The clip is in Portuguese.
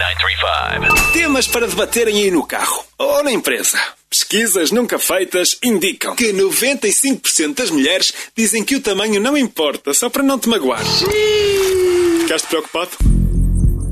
935. Temas para debaterem aí no carro ou na empresa. Pesquisas nunca feitas indicam que 95% das mulheres dizem que o tamanho não importa, só para não te magoar. Ficaste preocupado?